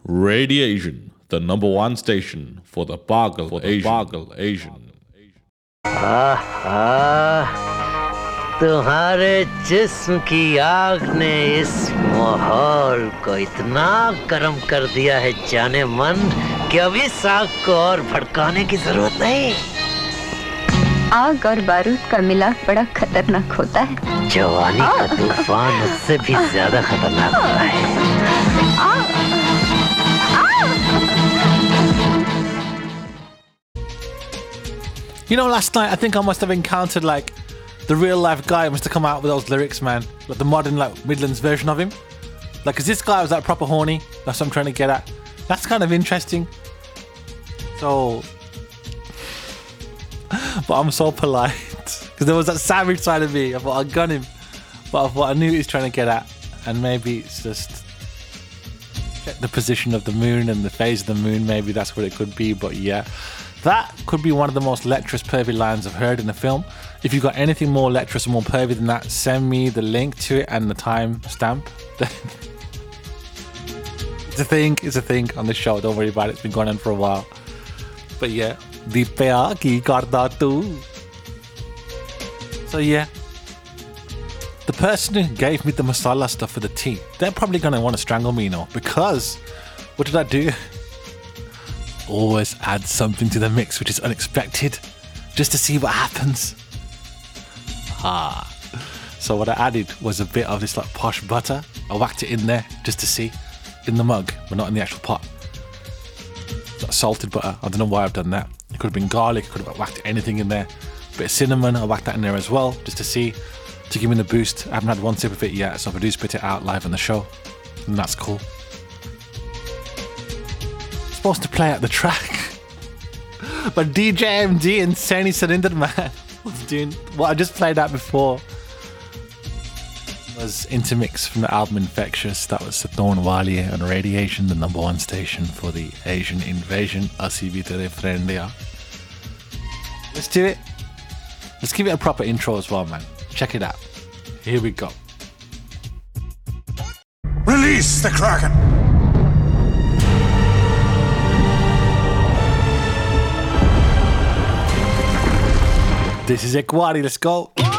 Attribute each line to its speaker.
Speaker 1: Radiation, the number one station for the Pagal Asian.
Speaker 2: तुम्हारे जिस्म की आग ने इस माहौल को इतना गर्म कर दिया है जाने मन कि अभी आग को और भड़काने की जरूरत नहीं।
Speaker 3: आग और बारूद का मिलाप बड़ा खतरनाक होता है।
Speaker 2: जवानी का तूफान उससे भी ज्यादा खतरनाक होता है।
Speaker 4: You know, last night I think I must have encountered like the real life guy must have come out with those lyrics, man. Like the modern like Midlands version of him. Like, cause this guy was like proper horny. That's what I'm trying to get at. That's kind of interesting. So, but I'm so polite because there was that savage side of me. I thought I'd gun him, but I thought I knew what he's trying to get at, and maybe it's just check the position of the moon and the phase of the moon. Maybe that's what it could be. But yeah. That could be one of the most lecherous, pervy lines I've heard in the film. If you've got anything more lecherous and more pervy than that, send me the link to it and the time stamp. It's a thing on the show. Don't worry about it. It's been going on for a while. But yeah, Deepya ki karda tu. So yeah, the person who gave me the masala stuff for the tea, they're probably going to want to strangle me, because what did I do? Always add something to the mix which is unexpected, just to see what happens. So what I added was a bit of this like posh butter. I whacked it in there just to see, in the mug, but not in the actual pot. That salted butter, I don't know why I've done that. It could have been garlic, I could have whacked anything in there. A bit of cinnamon, I whacked that in there as well, just to see, to give me the boost. I haven't had one sip of it yet, so if I do spit it out live on the show, then that's cool. Supposed to play out the track, but DJ MD and Sani Surinder Man was doing what I just played out before. Was Intermix from the album Infectious. That was Saton Walia on Radiation, the number one station for the Asian invasion. Asi bhi tere friend ya. Let's do it. Let's give it a proper intro as well, man. Check it out. Here we go.
Speaker 5: Release the Kraken!
Speaker 4: This is Ekwari, let's go.